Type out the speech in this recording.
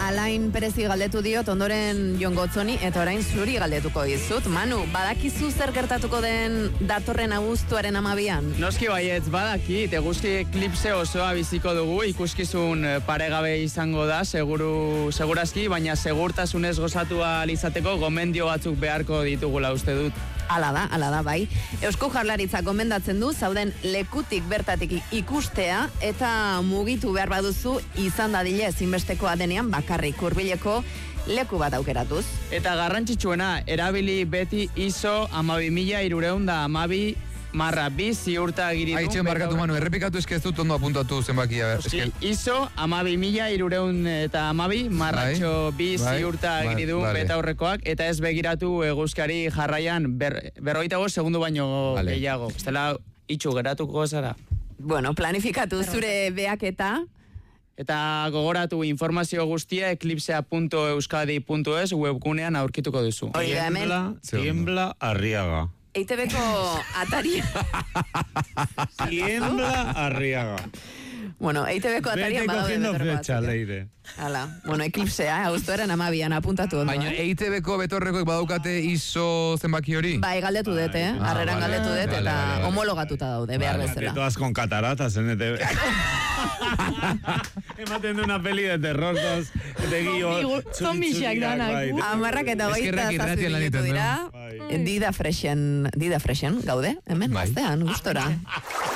Alain Perezi galdetu diot, ondoren Jon Gotzoni, eta orain zuri galdetuko dizut. Manu, badakizu zer gertatuko den datorren abuztuaren 12an? Noski baietz, badakit, eguzki eklipse osoa biziko dugu, ikuskizun paregabe izango da, segurazki, baina segurtasunez gozatu ahal izateko gomendio batzuk beharko ditugula uste dut. Hala da, bai. Eusko Jaurlaritza gomendatzen du, zauden lekutik bertatik ikustea, eta mugitu behar baduzu izan dadile ezinbestekoa denean bakarrik hurbileko leku bat aukeratuz. Eta garrantzitsuena, erabili beti ISO 12312 marra bi ziurta agiridun. Aitxen barkatu Manu, errepikatu ez dut ondo apuntatu zenbakia. ISO 12312 marratxo bi ziurta agiridun beta horrekoak, eta ez begiratu eguzkari jarraian 45 segundu baino gehiago. Estela itxu geratuko zara. Bueno, planifikatu zure beaketa. Eta gogoratu informazio guztia eclipsea.euskadi.es webgunean aurkituko duzu. Tiembla Arriaga. EITBko ataria. Tiembla Arriaga. Bueno, EITBko ataria badaude fecha, Leire. Hala, bueno, eklipsea, abuztuaren 12an apuntatu ondo. Baina EITBko betorrekoek badaukate ISO zenbaki hori? Bai, galdetu dut, harreran galdetu dut, eta homologatuta daude, behar bezala. Todas con cataratas en ETV. Ematen du una peli de terror, de guio. Zombixak danak. Amarrak eta baita zazpiditu dira. Dida freshen gaude, hemen, gaztean, gustora.